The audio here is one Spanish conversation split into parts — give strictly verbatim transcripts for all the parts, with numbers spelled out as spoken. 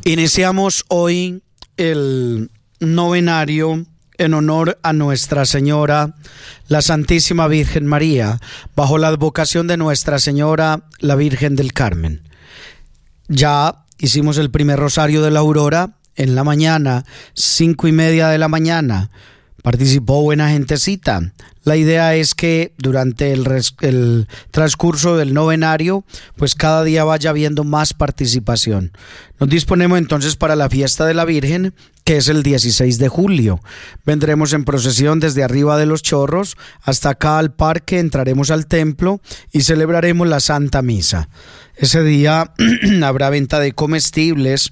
Iniciamos hoy el novenario en honor a Nuestra Señora, la Santísima Virgen María, bajo la advocación de Nuestra Señora, la Virgen del Carmen. Ya hicimos el primer rosario de la aurora en la mañana, cinco y media de la mañana. Participó buena gentecita. La idea es que durante el, res, el transcurso del novenario, pues cada día vaya habiendo más participación. Nos disponemos entonces para la fiesta de la Virgen, que es el dieciséis de julio. Vendremos en procesión desde arriba de los Chorros hasta acá al parque, entraremos al templo y celebraremos la Santa Misa. Ese día habrá venta de comestibles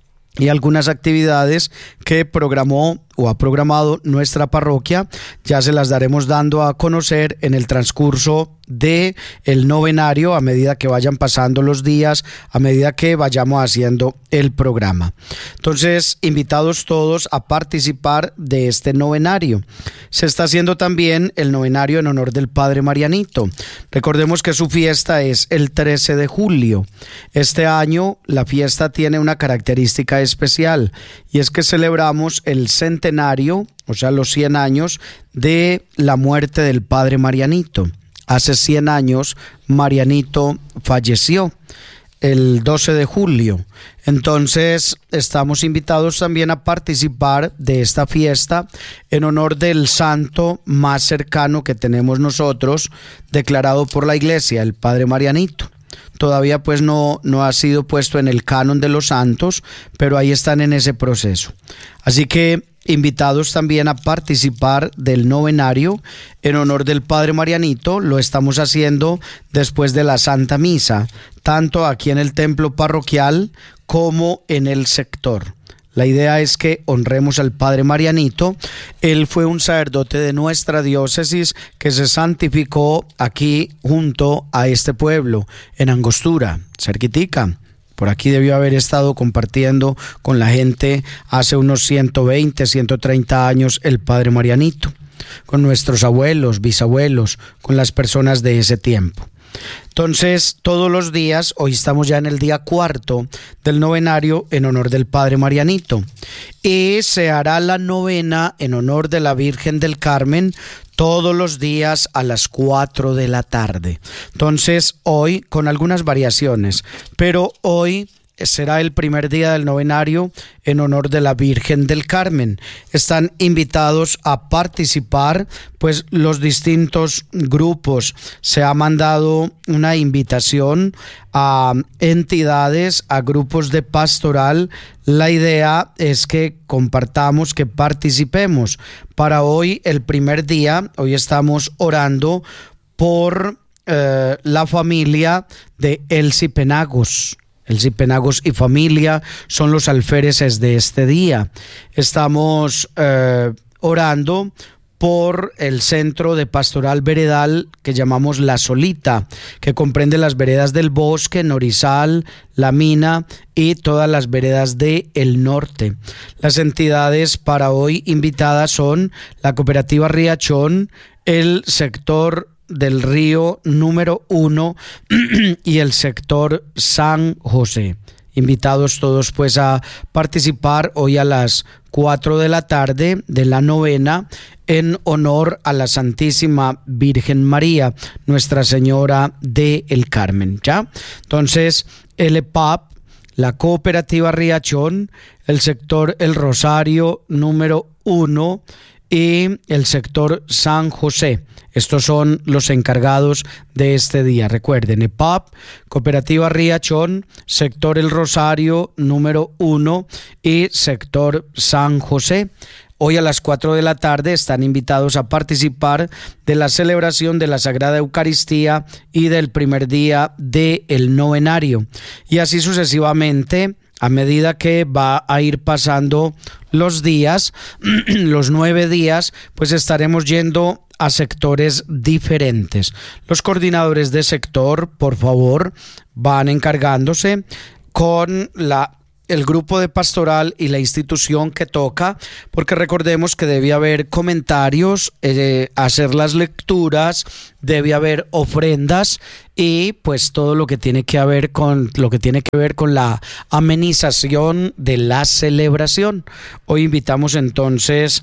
y algunas actividades que programó o ha programado nuestra parroquia. Ya se las daremos dando a conocer en el transcurso de el novenario, a medida que vayan pasando los días, a medida que vayamos haciendo el programa. Entonces, invitados todos a participar de este novenario. Se está haciendo también el novenario en honor del Padre Marianito. Recordemos que su fiesta es el trece de julio. Este año la fiesta tiene una característica especial, y es que celebramos el centenario, o sea, los cien años de la muerte del Padre Marianito. Hace cien años Marianito falleció el doce de julio. Entonces estamos invitados también a participar de esta fiesta en honor del santo más cercano que tenemos nosotros, declarado por la Iglesia, el Padre Marianito. Todavía pues no, no ha sido puesto en el canon de los santos, pero ahí están en ese proceso. Así que invitados también a participar del novenario en honor del Padre Marianito. Lo estamos haciendo después de la Santa Misa, tanto aquí en el templo parroquial como en el sector. La idea es que honremos al Padre Marianito. Él fue un sacerdote de nuestra diócesis que se santificó aquí junto a este pueblo, en Angostura, cerquitica. Por aquí debió haber estado compartiendo con la gente hace unos ciento veinte, ciento treinta años el Padre Marianito, con nuestros abuelos, bisabuelos, con las personas de ese tiempo. Entonces, todos los días, hoy estamos ya en el día cuarto del novenario en honor del Padre Marianito, y se hará la novena en honor de la Virgen del Carmen todos los días a las cuatro de la tarde. Entonces, hoy con algunas variaciones, pero hoy será el primer día del novenario en honor de la Virgen del Carmen. Están invitados a participar pues los distintos grupos. Se ha mandado una invitación a entidades, a grupos de pastoral. La idea es que compartamos, que participemos. Para hoy, el primer día, hoy estamos orando por eh, la familia de Elsie Penagos. Elsie Penagos y familia son los alféreces de este día. Estamos eh, orando por el centro de pastoral veredal que llamamos La Solita, que comprende las veredas del Bosque, Norizal, La Mina y todas las veredas del norte. Las entidades para hoy invitadas son la Cooperativa Riachón, el sector del Río número uno y el sector San José. Invitados todos pues a participar hoy a las cuatro de la tarde de la novena en honor a la Santísima Virgen María, Nuestra Señora de el Carmen. ¿Ya? Entonces, el E P A P, la Cooperativa Riachón, el sector El Rosario número uno y el sector San José. Estos son los encargados de este día. Recuerden, E P A P, Cooperativa Riachón, sector El Rosario número uno y sector San José. Hoy a las cuatro de la tarde están invitados a participar de la celebración de la Sagrada Eucaristía y del primer día del novenario. Y así sucesivamente, a medida que va a ir pasando los días, los nueve días, pues estaremos yendo a sectores diferentes. Los coordinadores de sector, por favor, van encargándose con la el grupo de pastoral y la institución que toca, porque recordemos que debe haber comentarios, eh, hacer las lecturas, debe haber ofrendas y pues todo lo que tiene que ver con lo que tiene que ver con la amenización de la celebración. Hoy invitamos entonces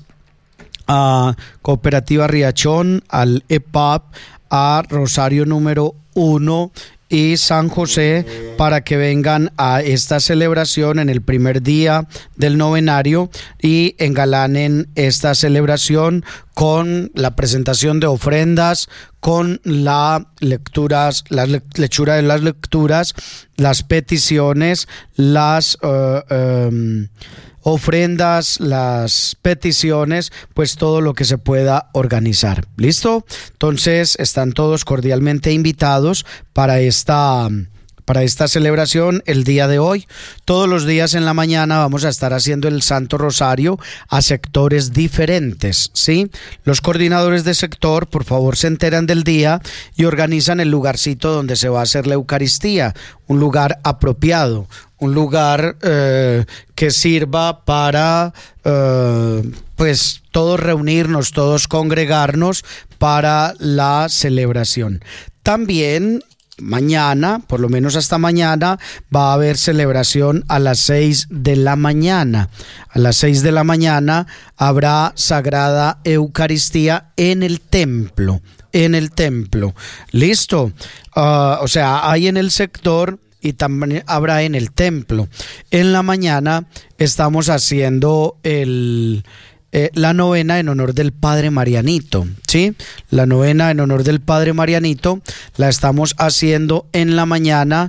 a Cooperativa Riachón, al E P A P, a Rosario número uno y San José para que vengan a esta celebración en el primer día del novenario y engalanen esta celebración con la presentación de ofrendas, con la lecturas, la lectura de las lecturas, las peticiones, las uh, um, ofrendas, las peticiones, pues todo lo que se pueda organizar. ¿Listo? Entonces están todos cordialmente invitados para esta para esta celebración el día de hoy. Todos los días en la mañana vamos a estar haciendo el Santo Rosario a sectores diferentes, ¿sí? Los coordinadores de sector, por favor, se enteran del día y organizan el lugarcito donde se va a hacer la Eucaristía, un lugar apropiado, un lugar eh, que sirva para eh, pues todos reunirnos, todos congregarnos para la celebración. También mañana, por lo menos hasta mañana, va a haber celebración a las seis de la mañana. A las seis de la mañana habrá Sagrada Eucaristía en el templo, en el templo. ¿Listo? Uh, o sea, hay en el sector y también habrá en el templo. En la mañana estamos haciendo el... Eh, la novena en honor del Padre Marianito, ¿sí? La novena en honor del Padre Marianito la estamos haciendo en la mañana,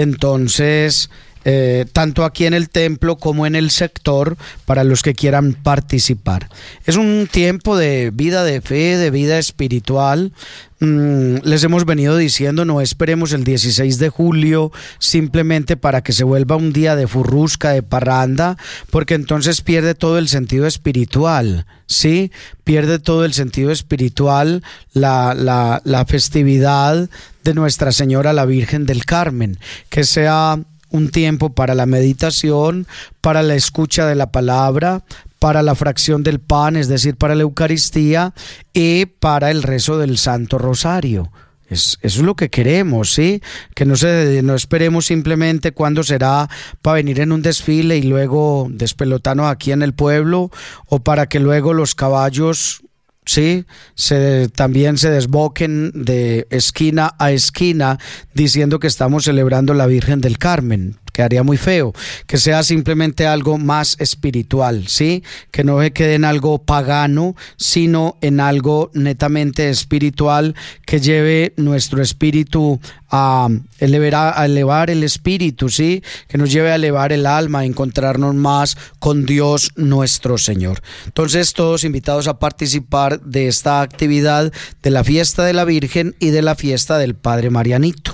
entonces eh, tanto aquí en el templo como en el sector para los que quieran participar. Es un tiempo de vida de fe, de vida espiritual. Mm, les hemos venido diciendo, no esperemos el dieciséis de julio simplemente para que se vuelva un día de furrusca, de parranda, porque entonces pierde todo el sentido espiritual, ¿sí? Pierde todo el sentido espiritual la, la, la festividad de Nuestra Señora la Virgen del Carmen. Que sea un tiempo para la meditación, para la escucha de la palabra, para la fracción del pan, es decir, para la Eucaristía y para el rezo del Santo Rosario. Es, eso es lo que queremos, ¿sí? Que no, se, no esperemos simplemente cuándo será para venir en un desfile y luego despelotarnos aquí en el pueblo, o para que luego los caballos, sí, se, también se desboquen de esquina a esquina diciendo que estamos celebrando la Virgen del Carmen. Quedaría muy feo. Que sea simplemente algo más espiritual, ¿sí? Que no se quede en algo pagano, sino en algo netamente espiritual, que lleve nuestro espíritu a elevar, a elevar el espíritu, ¿sí? Que nos lleve a elevar el alma, a encontrarnos más con Dios nuestro Señor. Entonces, todos invitados a participar de esta actividad de la fiesta de la Virgen y de la fiesta del Padre Marianito.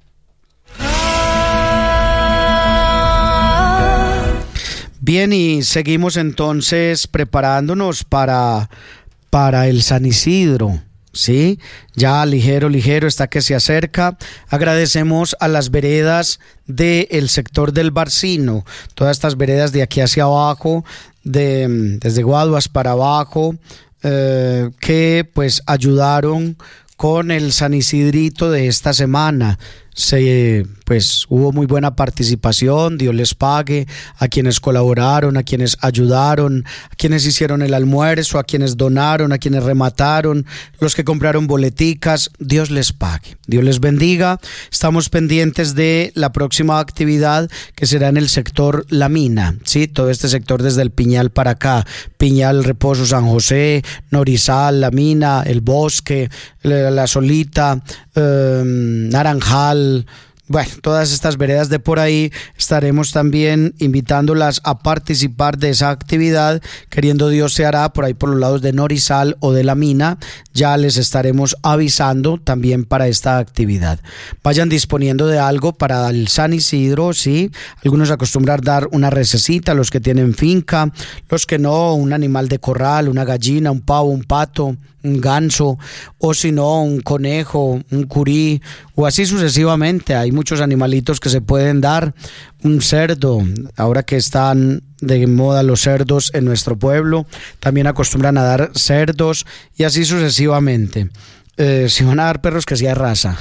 Bien, y seguimos entonces preparándonos para, para el San Isidro, ¿sí? Ya ligero, ligero está que se acerca. Agradecemos a las veredas del sector del Barcino, todas estas veredas de aquí hacia abajo, de, desde Guaduas para abajo, eh, que pues ayudaron con el San Isidrito de esta semana. Se, pues hubo muy buena participación, Dios les pague a quienes colaboraron, a quienes ayudaron, a quienes hicieron el almuerzo, a quienes donaron, a quienes remataron, los que compraron boleticas. Dios les pague, Dios les bendiga. Estamos pendientes de la próxima actividad, que será en el sector La Mina, ¿sí? Todo este sector desde el Piñal para acá, Piñal, Reposo, San José, Norizal, La Mina, El Bosque, La Solita, eh, Naranjal. Bueno, todas estas veredas de por ahí estaremos también invitándolas a participar de esa actividad. Queriendo Dios se hará por ahí por los lados de Norizal o de La Mina. Ya les estaremos avisando también para esta actividad. Vayan disponiendo de algo para el San Isidro, ¿sí? Algunos acostumbran dar una rececita, los que tienen finca, los que no, un animal de corral, una gallina, un pavo, un pato, un ganso, o si no, un conejo, un curí, o así sucesivamente. Hay muchos animalitos que se pueden dar. Un cerdo, ahora que están de moda los cerdos en nuestro pueblo, también acostumbran a dar cerdos y así sucesivamente. Eh, si van a dar perros, que sea de raza.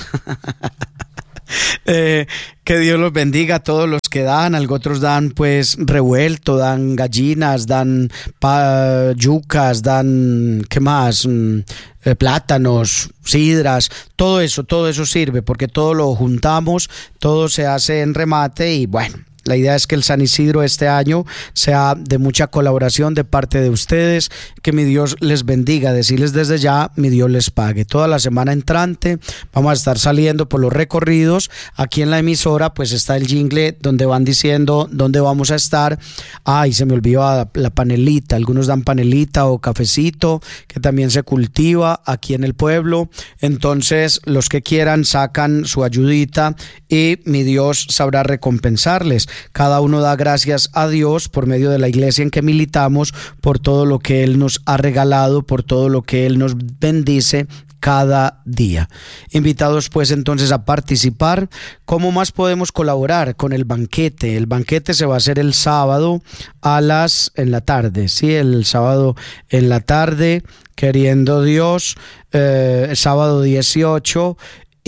Eh, que Dios los bendiga a todos los que dan. Algunos otros dan pues revuelto, dan gallinas, dan pa, yucas, dan ¿qué más? Mm, eh, plátanos, sidras, todo eso, todo eso sirve porque todo lo juntamos, todo se hace en remate y bueno. La idea es que el San Isidro este año sea de mucha colaboración de parte de ustedes, que mi Dios les bendiga, decirles desde ya, mi Dios les pague. Toda la semana entrante vamos a estar saliendo por los recorridos, aquí en la emisora pues está el jingle donde van diciendo dónde vamos a estar. Ay, se me olvidó la panelita, algunos dan panelita o cafecito, que también se cultiva aquí en el pueblo, entonces los que quieran sacan su ayudita y mi Dios sabrá recompensarles. Cada uno da gracias a Dios por medio de la iglesia en que militamos, por todo lo que Él nos ha regalado, por todo lo que Él nos bendice cada día. Invitados pues entonces a participar. ¿Cómo más podemos colaborar con el banquete? El banquete se va a hacer el sábado a las en la tarde, sí, el sábado en la tarde, queriendo Dios, eh, el sábado dieciocho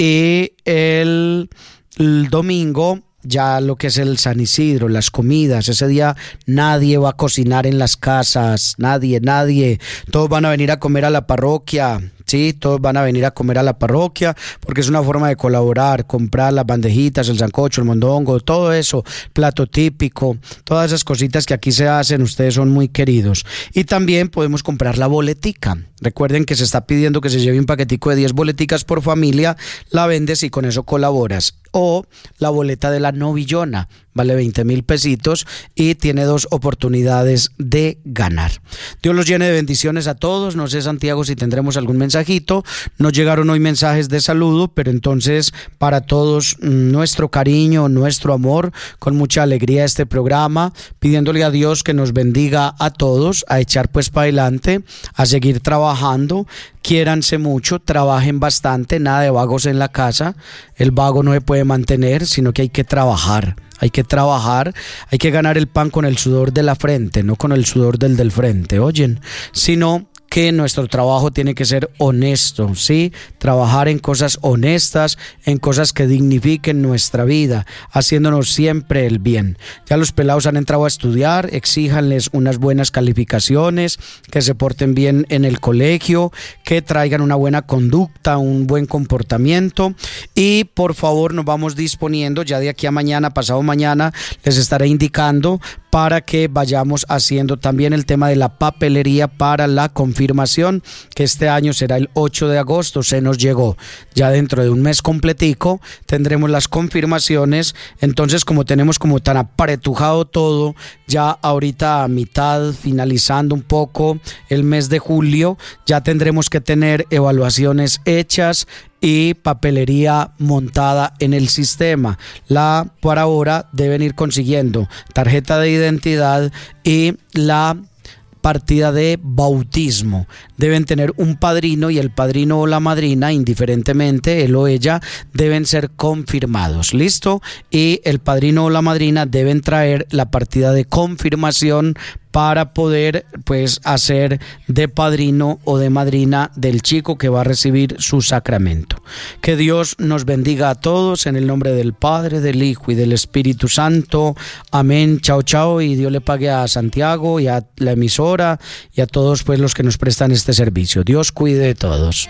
y el, el domingo ya lo que es el San Isidro, las comidas. Ese día nadie va a cocinar en las casas, nadie, nadie. Todos van a venir a comer a la parroquia. Sí, todos van a venir a comer a la parroquia porque es una forma de colaborar, comprar las bandejitas, el sancocho, el mondongo, todo eso, plato típico, todas esas cositas que aquí se hacen, ustedes son muy queridos. Y también podemos comprar la boletica. Recuerden que se está pidiendo que se lleve un paquetico de diez boleticas por familia, la vendes y con eso colaboras. O la boleta de la novillona, vale veinte mil pesitos y tiene dos oportunidades de ganar. Dios los llene de bendiciones a todos. No sé, Santiago, si tendremos algún mensajito. Nos llegaron hoy mensajes de saludo, pero entonces para todos nuestro cariño, nuestro amor, con mucha alegría este programa, pidiéndole a Dios que nos bendiga a todos, a echar pues para adelante, a seguir trabajando. Quiéranse mucho, trabajen bastante, nada de vagos en la casa. El vago no se puede mantener, sino que hay que trabajar. Hay que trabajar, hay que ganar el pan con el sudor de la frente, no con el sudor del del frente, oyen, sino que nuestro trabajo tiene que ser honesto, ¿sí? Trabajar en cosas honestas, en cosas que dignifiquen nuestra vida, haciéndonos siempre el bien. Ya los pelados han entrado a estudiar, exíjanles unas buenas calificaciones, que se porten bien en el colegio, que traigan una buena conducta, un buen comportamiento y por favor nos vamos disponiendo, ya de aquí a mañana, pasado mañana, les estaré indicando para que vayamos haciendo también el tema de la papelería para la confirmación, que este año será el ocho de agosto, se nos llegó. Ya dentro de un mes completico tendremos las confirmaciones, entonces como tenemos como tan apretujado todo, ya ahorita a mitad, finalizando un poco el mes de julio, ya tendremos que tener evaluaciones hechas y papelería montada en el sistema. La por ahora deben ir consiguiendo tarjeta de identidad y la partida de bautismo. Deben tener un padrino y el padrino o la madrina, indiferentemente, él o ella, deben ser confirmados. ¿Listo? Y el padrino o la madrina deben traer la partida de confirmación para poder pues hacer de padrino o de madrina del chico que va a recibir su sacramento. Que Dios nos bendiga a todos en el nombre del Padre, del Hijo y del Espíritu Santo. Amén. Chao, chao, y Dios le pague a Santiago y a la emisora y a todos pues los que nos prestan este servicio. Dios cuide de todos.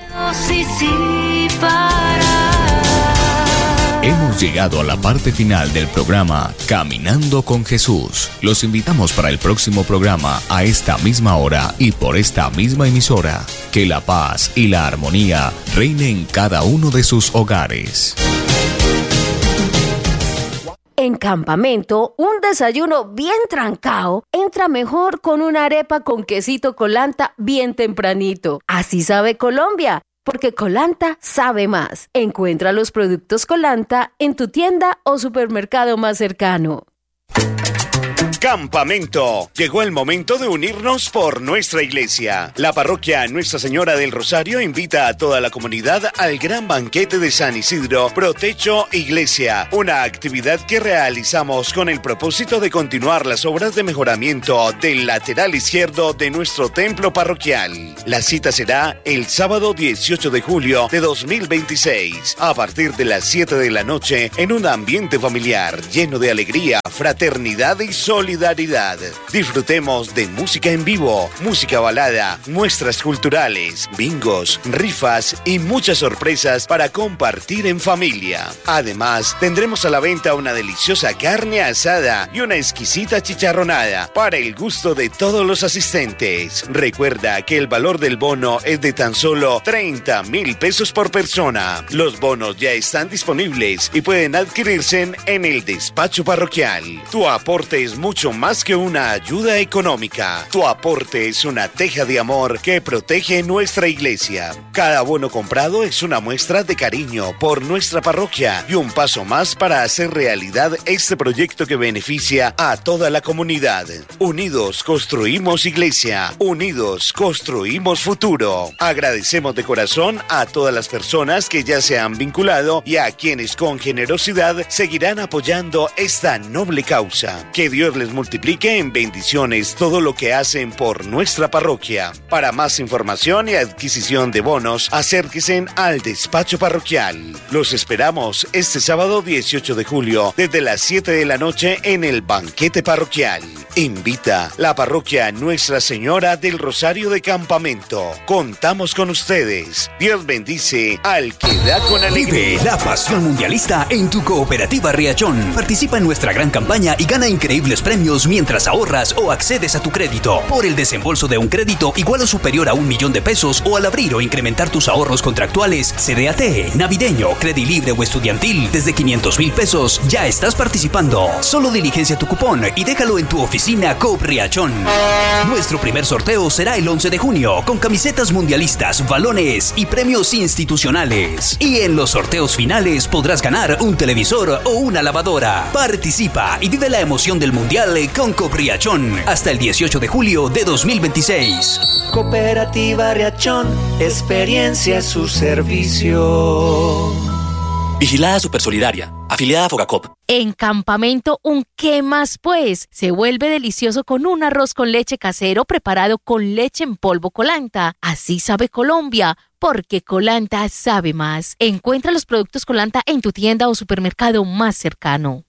Hemos llegado a la parte final del programa Caminando con Jesús. Los invitamos para el próximo programa a esta misma hora y por esta misma emisora. Que la paz y la armonía reine en cada uno de sus hogares. En Campamento, un desayuno bien trancado entra mejor con una arepa con quesito Colanta bien tempranito. Así sabe Colombia. Porque Colanta sabe más. Encuentra los productos Colanta en tu tienda o supermercado más cercano. Campamento. Llegó el momento de unirnos por nuestra iglesia. La parroquia Nuestra Señora del Rosario invita a toda la comunidad al gran banquete de San Isidro Protecho Iglesia, una actividad que realizamos con el propósito de continuar las obras de mejoramiento del lateral izquierdo de nuestro templo parroquial. La cita será el sábado dieciocho de julio de dos mil veintiséis, a partir de las siete de la noche, en un ambiente familiar lleno de alegría, fraternidad y solidaridad. Disfrutemos de música en vivo, música balada, muestras culturales, bingos, rifas y muchas sorpresas para compartir en familia. Además, tendremos a la venta una deliciosa carne asada y una exquisita chicharronada para el gusto de todos los asistentes. Recuerda que el valor del bono es de tan solo treinta mil pesos por persona. Los bonos ya están disponibles y pueden adquirirse en el despacho parroquial. Tu aporte es mucho más que una ayuda económica. Tu aporte es una teja de amor que protege nuestra iglesia. Cada bono comprado es una muestra de cariño por nuestra parroquia y un paso más para hacer realidad este proyecto que beneficia a toda la comunidad. Unidos construimos iglesia. Unidos construimos futuro. Agradecemos de corazón a todas las personas que ya se han vinculado y a quienes con generosidad seguirán apoyando esta noble causa. Que Dios les multiplique en bendiciones todo lo que hacen por nuestra parroquia. Para más información y adquisición de bonos, acérquense al despacho parroquial. Los esperamos este sábado dieciocho de julio desde las siete de la noche en el banquete parroquial. Invita la parroquia Nuestra Señora del Rosario de Campamento. Contamos con ustedes. Dios bendice al que da con alegría. Vive la pasión mundialista en tu cooperativa Riachón. Participa en nuestra gran campaña y gana increíbles premios mientras ahorras o accedes a tu crédito. Por el desembolso de un crédito igual o superior a un millón de pesos o al abrir o incrementar tus ahorros contractuales, C D A T, navideño, Credilibre o estudiantil desde quinientos mil pesos, ya estás participando. Solo diligencia tu cupón y déjalo en tu oficina Coop Riachón. Nuestro primer sorteo será el once de junio con camisetas mundialistas, balones y premios institucionales. Y en los sorteos finales podrás ganar un televisor o una lavadora. Participa y vive la emoción del mundial con Coop Riachón hasta el dieciocho de julio de dos mil veintiséis. Cooperativa Riachón, experiencia a su servicio. Vigilada Supersolidaria, afiliada a Fogacop. En Campamento, un ¿qué más pues? Se vuelve delicioso con un arroz con leche casero preparado con leche en polvo Colanta. Así sabe Colombia, porque Colanta sabe más. Encuentra los productos Colanta en tu tienda o supermercado más cercano.